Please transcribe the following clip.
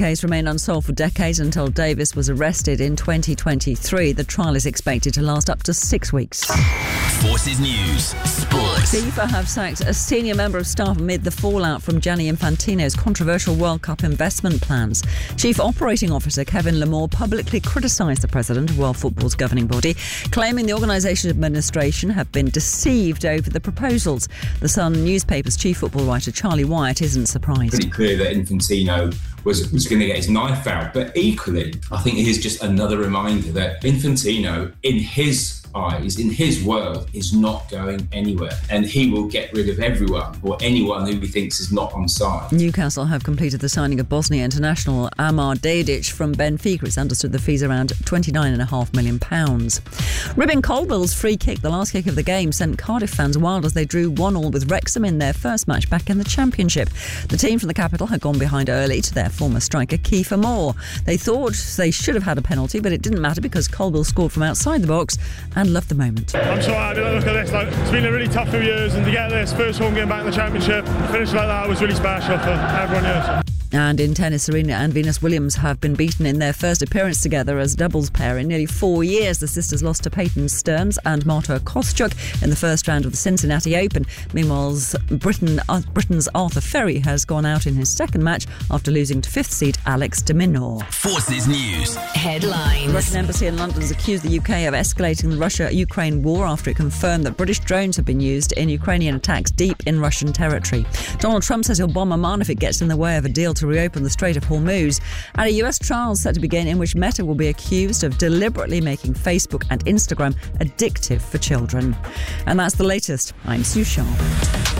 case remained unsolved for decades until Davis was arrested in 2023. The trial is expected to last up to 6 weeks. Forces News Sports. FIFA have sacked a senior member of staff amid the fallout from Gianni Infantino's controversial World Cup investment plans. Chief Operating Officer Kevin Lamore publicly criticised the president of World Football's governing body, claiming the organisation's administration have been deceived over the proposals. The Sun newspaper's chief football writer Charlie Wyatt isn't surprised. Pretty clear that Infantino was going to get his knife out, but equally, I think it is just another reminder that Infantino, in his eyes, in his world, is not going anywhere, and he will get rid of everyone or anyone who he thinks is not on side. Newcastle have completed the signing of Bosnia international Amar Dedic from Benfica. It's understood the fee's around £29.5 million. Ribin Colville's free kick, the last kick of the game, sent Cardiff fans wild as they drew 1-1 with Wrexham in their first match back in the Championship. The team from the capital had gone behind early to their former striker Kiefer Moore. They thought they should have had a penalty, but it didn't matter because Colville scored from outside the box and loved the moment. I'm so happy. Look at this. It's been a really tough few years, and to get this first home game back in the Championship, finish like that was really special for everyone here. And in tennis, Serena and Venus Williams have been beaten in their first appearance together as doubles pair in nearly 4 years. The sisters lost to Peyton Stearns and Marta Kostyuk in the first round of the Cincinnati Open. Meanwhile, Britain's Arthur Ferry has gone out in his second match after losing to fifth seed Alex de Minaur. Forces News Headlines. The Russian embassy in London has accused the UK of escalating the Russia-Ukraine war after it confirmed that British drones have been used in Ukrainian attacks deep in Russian territory. Donald Trump says he'll bomb Oman if it gets in the way of a deal to reopen the Strait of Hormuz. And a US trial set to begin in which Meta will be accused of deliberately making Facebook and Instagram addictive for children. And that's the latest. I'm Sue Sharp.